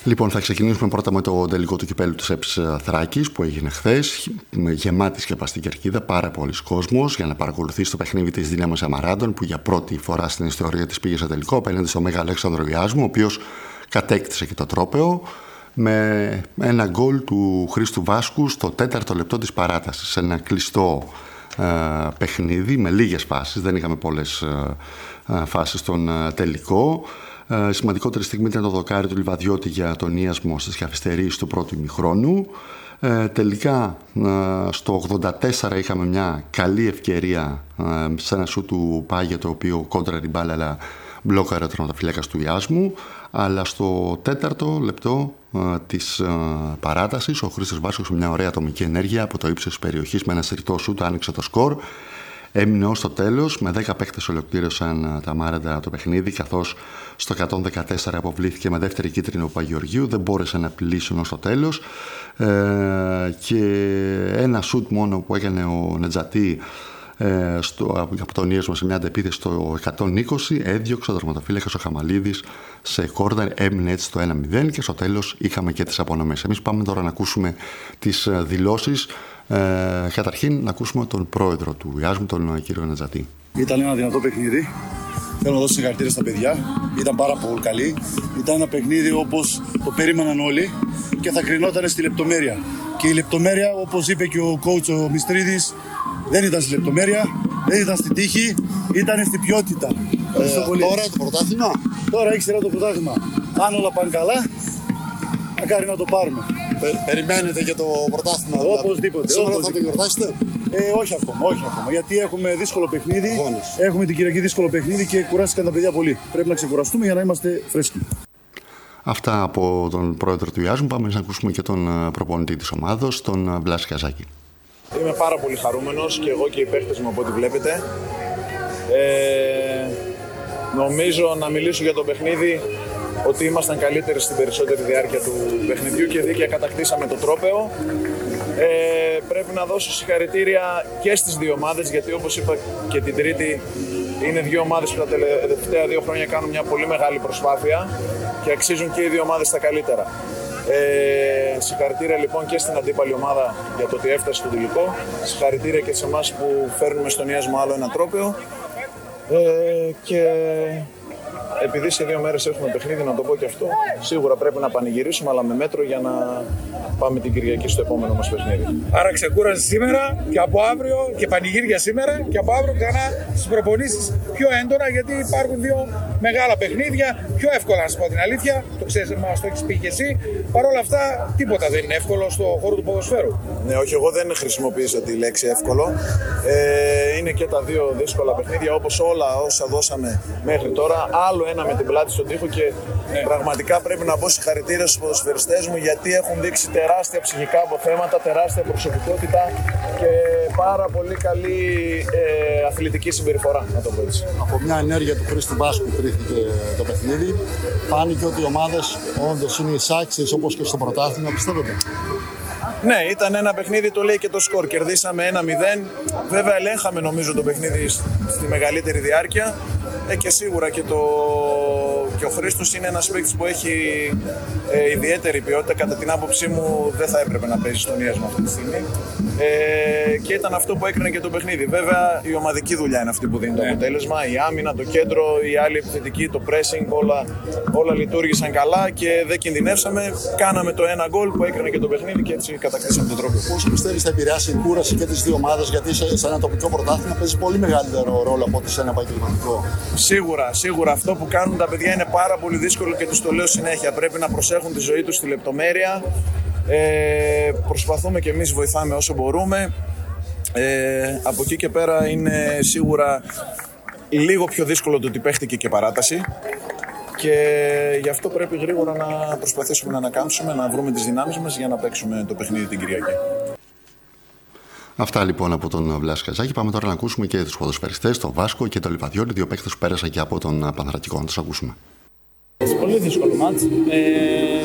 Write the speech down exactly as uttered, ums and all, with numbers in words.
Λοιπόν, θα ξεκινήσουμε πρώτα με το τελικό του κυπέλου της ΕΠΣ Θράκης που έγινε χθες. Γεμάτη σκεπαστή κερκίδα, πάρα πολλοί κόσμος για να παρακολουθήσει το παιχνίδι της Δύναμης Αμαράντων που για πρώτη φορά στην ιστορία της πήγε σε τελικό απέναντι στο Μέγα Αλέξανδρο Βιάσμου, ο οποίος κατέκτησε και το τρόπαιο με ένα γκολ του Χρήστου Βάσκου στο τέταρτο λεπτό της παράτασης. Σε ένα κλειστό ε, παιχνίδι με λίγες φάσεις, δεν είχαμε πολλές ε, ε, φάσεις στον ε, τελικό. Η σημαντικότερη στιγμή ήταν το δοκάρι του Λιβαδιώτη για τον Ιασμό στις καθυστερήσεις του πρώτου ημιχρόνου. Ε, τελικά ε, στο ογδόντα τέσσερα είχαμε μια καλή ευκαιρία ε, σε ένα σου του Πάγια, το οποίο κόντρα την μπάλα αλλά μπλόκαρε ο τερματοφύλακας του Ιάσμου. Αλλά στο τέταρτο λεπτό ε, της ε, παράτασης ο Χρήστος Βάσκος με μια ωραία ατομική ενέργεια από το ύψος της περιοχής με ένα συρτό σουτ άνοιξε το σκορ. Έμεινε ως το τέλος, με δέκα παίκτες ολοκλήρωσαν τα Αμάραντα το παιχνίδι, καθώς στο εκατόν δεκατέσσερα αποβλήθηκε με δεύτερη κίτρινη ο Παγιοργίου, δεν μπόρεσε να απειλήσουν ως το τέλος ε, και ένα σουτ μόνο που έκανε ο Νετζατή ε, στο, από τον Ιασμό σε μια αντεπίθεση στο εκατόν είκοσι έδιωξε ο τερματοφύλακας ο Χαμαλίδης σε κόρνερ, έμεινε έτσι το ένα μηδέν και στο τέλος είχαμε και τις απονομές. Εμείς πάμε τώρα να ακούσουμε τις δηλώσεις. Ε, καταρχήν να ακούσουμε τον πρόεδρο του Ιάσμου, τον κύριο Νετζατή. Ήταν ένα δυνατό παιχνίδι. Θέλω να δώσω συγχαρητήρια στα παιδιά. Ήταν πάρα πολύ καλή. Ήταν ένα παιχνίδι όπως το περίμεναν όλοι και θα κρινόταν στη λεπτομέρεια. Και η λεπτομέρεια, όπως είπε και ο coach ο Μιστρίδης, δεν ήταν στη λεπτομέρεια, δεν ήταν στην τύχη, ήταν στην ποιότητα. Ε, τώρα το πρωτάθλημα. Τώρα ήξερα το πρωτάθλημα. Αν όλα πάνε καλά, μακάρι να το πάρουμε. Πε, περιμένετε για το πρωτάθλημα. Οπωσδήποτε. Σήμερα οπωσδήποτε. θα το γιορτάσετε. Ε, όχι ακόμα, όχι ακόμα. Γιατί έχουμε δύσκολο παιχνίδι. Γόνες. Έχουμε την Κυριακή δύσκολο παιχνίδι και κουράστηκαν τα παιδιά πολύ. Πρέπει να ξεκουραστούμε για να είμαστε φρέσκοι. Αυτά από τον πρόεδρο του Ιάσμου. Πάμε να ακούσουμε και τον προπονητή της ομάδος, τον Βλάση Καζάκη. Είμαι πάρα πολύ χαρούμενος και εγώ και οι παίκτες μου από ό,τι βλέπετε. Ε, νομίζω να μιλήσω για το παιχνίδι ότι ήμασταν καλύτεροι στην περισσότερη διάρκεια του παιχνιδιού και δίκαια κατακτήσαμε το τρόπαιο. Ε, πρέπει να δώσω συγχαρητήρια και στις δύο ομάδες, γιατί όπως είπα και την Τρίτη, είναι δύο ομάδες που τα τελευταία δύο χρόνια κάνουν μια πολύ μεγάλη προσπάθεια και αξίζουν και οι δύο ομάδες τα καλύτερα. Ε, συγχαρητήρια λοιπόν και στην αντίπαλη ομάδα για το ότι έφτασε στο τελικό. Συγχαρητήρια και σε εμάς που φέρνουμε στον Ιάσμο άλλο ένα τρόπαιο. Ε, και επειδή σε δύο μέρες έχουμε παιχνίδι, να το πω και αυτό, σίγουρα πρέπει να πανηγυρίσουμε, αλλά με μέτρο για να πάμε την Κυριακή στο επόμενο μας παιχνίδι. Άρα ξεκούραση σήμερα και από αύριο και πανηγύρια σήμερα και από αύριο ξανά στις προπονήσεις πιο έντονα, γιατί υπάρχουν δύο μεγάλα παιχνίδια, πιο εύκολα να σας πω την αλήθεια, το ξέρεις, μας το έχεις πει και εσύ. Παρ' όλα αυτά, τίποτα δεν είναι εύκολο στο χώρο του ποδοσφαίρου. Ναι, όχι, εγώ δεν χρησιμοποίησα τη λέξη εύκολο. Ε, είναι και τα δύο δύσκολα παιχνίδια, όπως όλα όσα δώσαμε μέχρι τώρα. Άλλο ένα με την πλάτη στον τοίχο και ναι, πραγματικά πρέπει να πω συγχαρητήρια στους ποδοσφαιριστές μου, γιατί έχουν δείξει τεράστια ψυχικά αποθέματα, τεράστια προσωπικότητα και πάρα πολύ καλή ε, αθλητική συμπεριφορά, να το πω έτσι. Από μια ενέργεια του Χρήστου Βάσκου κρίθηκε το παιχνίδι. Φάνηκε ότι οι ομάδες όντως είναι εισάξιες όπως και στο πρωτάθλημα, πιστεύετε? Ναι, ήταν ένα παιχνίδι, το λέει και το σκορ. Κερδίσαμε ένα μηδέν. Βέβαια, ελέγχαμε νομίζω το παιχνίδι στη μεγαλύτερη διάρκεια. Ε, και σίγουρα και, το... και ο Χρήστος είναι ένας παίκτης που έχει ε, ιδιαίτερη ποιότητα. Κατά την άποψή μου, δεν θα έπρεπε να παίζει στον Ιάσμο αυτή τη στιγμή. Ε, και ήταν αυτό που έκρινε και το παιχνίδι. Βέβαια, η ομαδική δουλειά είναι αυτή που δίνει το αποτέλεσμα. Η άμυνα, το κέντρο, η άλλη επιθετική, το pressing, όλα, όλα λειτουργήσαν καλά και δεν κινδυνεύσαμε. Κάναμε το ένα γκολ που έκρινε και το παιχνίδι και έτσι κατακτήσαμε τον τρόπο. Πόσο πιστεύεις θα επηρεάσει η κούραση και τις δύο ομάδες, γιατί σε ένα τοπικό πρωτάθλημα παίζει πολύ μεγαλύτερο ρόλο από ότι σε ένα επαγγελματικό? Σίγουρα, σίγουρα αυτό που κάνουν τα παιδιά είναι πάρα πολύ δύσκολο και τους το λέω συνέχεια. Πρέπει να προσέχουν τη ζωή τους στη λεπτομέρεια. Ε, προσπαθούμε και εμείς βοηθάμε όσο μπορούμε. Ε, από εκεί και πέρα είναι σίγουρα λίγο πιο δύσκολο το ότι παίχτηκε και παράταση. Και γι' αυτό πρέπει γρήγορα να προσπαθήσουμε να ανακάμψουμε, να βρούμε τις δυνάμεις μας για να παίξουμε το παιχνίδι την Κυριακή. Αυτά λοιπόν από τον Βλάση Καζάκη. Πάμε τώρα να ακούσουμε και τους ποδοσφαιριστές, τον Βάσκο και τον Λιβαδιώτη, δύο παίκτες που πέρασαν και από τον Παναθηναϊκό. Να τους ακούσουμε. Πολύ δύσκολο μάτς. Ε,